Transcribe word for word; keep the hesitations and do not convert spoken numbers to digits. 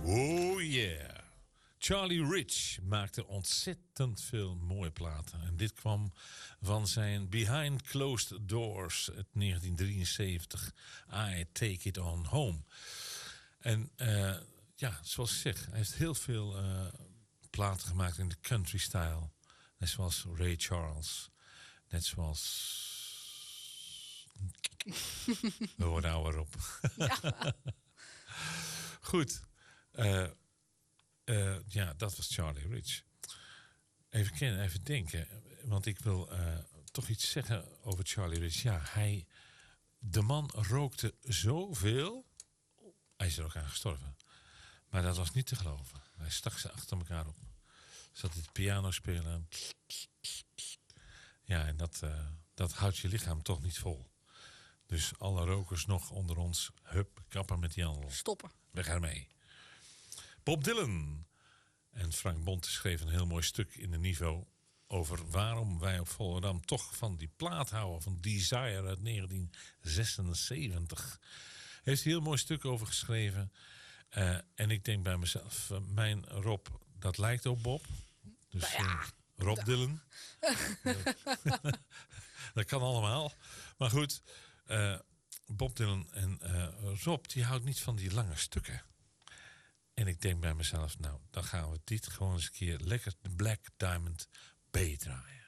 Oh yeah. Charlie Rich maakte ontzettend veel mooie platen. En dit kwam van zijn Behind Closed Doors uit negentien drieënzeventig. I Take It On Home. En uh, ja, zoals ik zeg, hij heeft heel veel uh, platen gemaakt in de country style. Net zoals Ray Charles. Net zoals... We worden ouder op. Ja. Goed. Uh, uh, ja, dat was Charlie Rich. Even kennen, even denken. Want ik wil uh, toch iets zeggen over Charlie Rich. Ja, hij... De man rookte zoveel. Hij is er ook aan gestorven. Maar dat was niet te geloven. Hij stak ze achter elkaar op. Zat hij het piano spelen. Ja, en dat, uh, dat houdt je lichaam toch niet vol. Dus alle rokers nog onder ons. Hup, kappen met die handel. Stoppen. Weg ermee. Bob Dylan. En Frank Bonte schreef een heel mooi stuk in de Niveau over waarom wij op Volendam toch van die plaat houden. Van Desire uit negentien zesenzeventig. Heeft hij een heel mooi stuk over geschreven. Uh, en ik denk bij mezelf, uh, mijn Rob, dat lijkt op Bob. Dus nou ja, uh, Rob da. Dylan. Dat kan allemaal. Maar goed, uh, Bob Dylan en uh, Rob, die houdt niet van die lange stukken. En ik denk bij mezelf, nou, dan gaan we dit gewoon eens een keer lekker de Black Diamond B draaien.